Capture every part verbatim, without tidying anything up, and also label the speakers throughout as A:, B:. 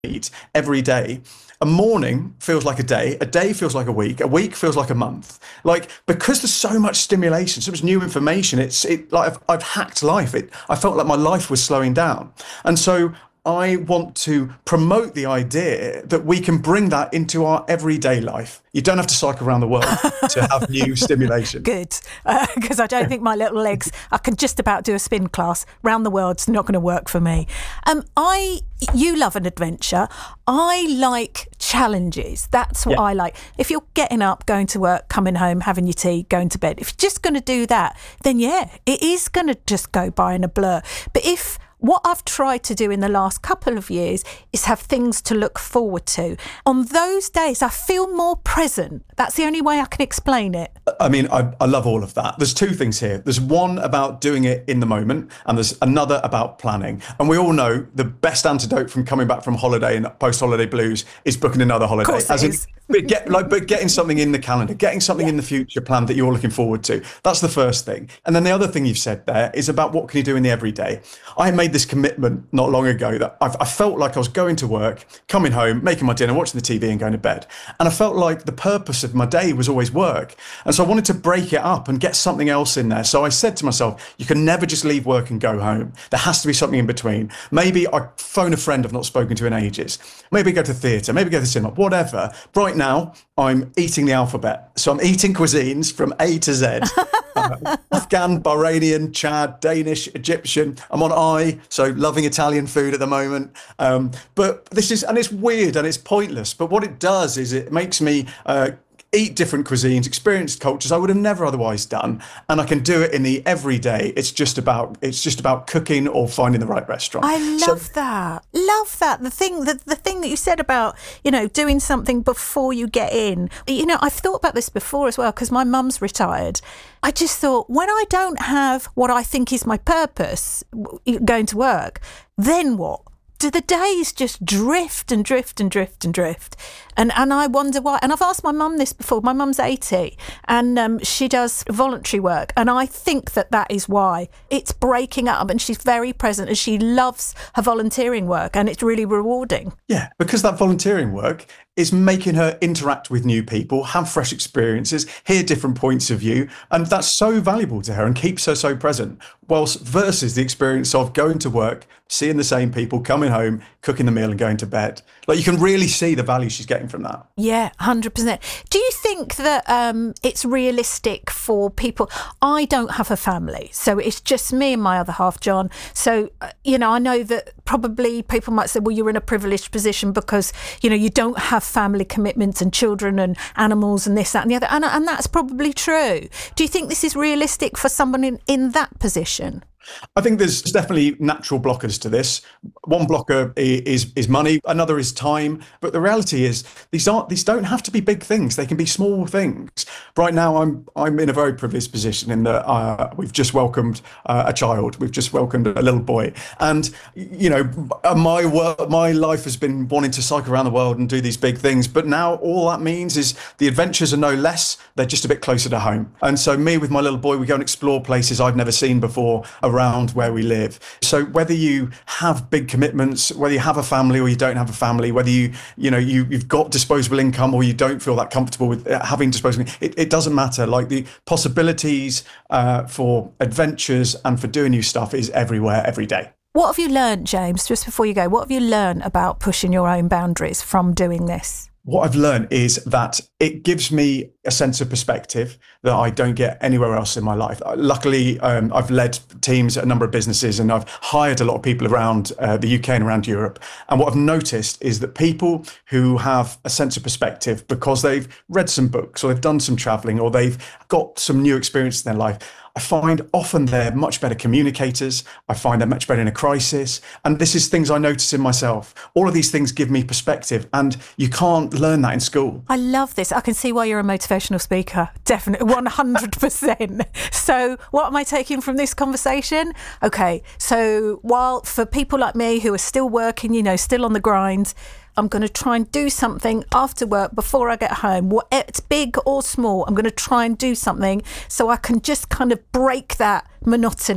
A: every day. A morning feels like a day, a day feels like a week, a week feels like a month. Like, because there's so much stimulation, so much new information, it's it like I've, I've hacked life. It I felt like my life was slowing down. And so I want to promote the idea that we can bring that into our everyday life. You don't have to cycle around the world to have new stimulation.
B: Good, because uh, I don't think my little legs, I can just about do a spin class. Round the world's not going to work for me. Um, I, you love an adventure. I like challenges. That's what yeah. I like. If you're getting up, going to work, coming home, having your tea, going to bed, if you're just going to do that, then yeah, it is going to just go by in a blur. But if what I've tried to do in the last couple of years is have things to look forward to. On those days, I feel more present. That's the only way I can explain it.
A: I mean, I, I love all of that. There's two things here. There's one about doing it in the moment, and there's another about planning. And we all know the best antidote from coming back from holiday and post-holiday blues is booking another holiday.
B: Of course it
A: As
B: is.
A: In, but get like, but getting something in the calendar, getting something
B: Yeah.
A: in the future planned that you're looking forward to. That's the first thing. And then the other thing you've said there is about what can you do in the everyday. I made this commitment not long ago that I've, I felt like I was going to work, coming home, making my dinner, watching the T V and going to bed. And I felt like the purpose of my day was always work. And so I wanted to break it up and get something else in there. So I said to myself, you can never just leave work and go home. There has to be something in between. Maybe I phone a friend I've not spoken to in ages. Maybe go to theatre, maybe go to the cinema, whatever. Right now, I'm eating the alphabet. So I'm eating cuisines from A to Z. uh, Afghan, Bahrainian, Chad, Danish, Egyptian. I'm on I, so loving Italian food at the moment. Um, but this is, and it's weird and it's pointless. But what it does is it makes me uh, eat different cuisines, experience cultures I would have never otherwise done. And I can do it in the everyday. It's just about, it's just about cooking or finding the right restaurant.
B: I love
A: So,
B: that. Love that. The thing that the thing that you said about, you know, doing something before you get in. You know, I've thought about this before as well because my mum's retired. I just thought when I don't have what I think is my purpose, going to work, then what? Do the days just drift and drift and drift and drift? And and I wonder why. And I've asked my mum this before. My mum's eighty and um, she does voluntary work. And I think that that is why. It's breaking up and she's very present and she loves her volunteering work and it's really rewarding.
A: Yeah, because that volunteering work is making her interact with new people, have fresh experiences, hear different points of view. And that's so valuable to her and keeps her so present. Whilst versus the experience of going to work, seeing the same people, coming home, cooking the meal and going to bed. Like you can really see the value she's getting from that.
B: Yeah, one hundred percent. Do you think that um, it's realistic for people? I don't have a family, so it's just me and my other half, John. So, uh, you know, I know that probably people might say, well, you're in a privileged position because, you know, you don't have family commitments and children and animals and this, that and the other. And, and that's probably true. Do you think this is realistic for someone in, in that position?
A: I think there's definitely natural blockers to this. One blocker is is money, another is time. But the reality is these aren't these don't have to be big things. They can be small things. Right now, I'm I'm in a very privileged position in that uh, we've just welcomed uh, a child. We've just welcomed a little boy, and you know my work, my life has been wanting to cycle around the world and do these big things. But now all that means is the adventures are no less. They're just a bit closer to home. And so me with my little boy, we go and explore places I've never seen before around where we live. So whether you have big commitments, whether you have a family or you don't have a family, whether you, you know, you, you've got disposable income or you don't feel that comfortable with having disposable income, it, it doesn't matter. Like the possibilities uh, for adventures and for doing new stuff is everywhere, every day.
B: What have you learned, James, just before you go, what have you learned about pushing your own boundaries from doing this?
A: What I've learned is that it gives me a sense of perspective that I don't get anywhere else in my life. Luckily, um, I've led teams at a number of businesses and I've hired a lot of people around uh, the U K and around Europe. And what I've noticed is that people who have a sense of perspective because they've read some books or they've done some traveling or they've got some new experience in their life, I find often they're much better communicators. I find they're much better in a crisis. And this is things I notice in myself. All of these things give me perspective and you can't learn that in school.
B: I love this. I can see why you're a motivational speaker. Definitely, one hundred percent. So what am I taking from this conversation? Okay, so while for people like me who are still working, you know, still on the grind, I'm going to try and do something after work before I get home. What it's big or small, I'm going to try and do something so I can just kind of break that monotony.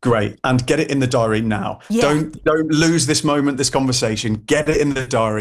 A: Great. And get it in the diary now.
B: Yeah.
A: Don't don't lose this moment, this conversation. Get it in the diary.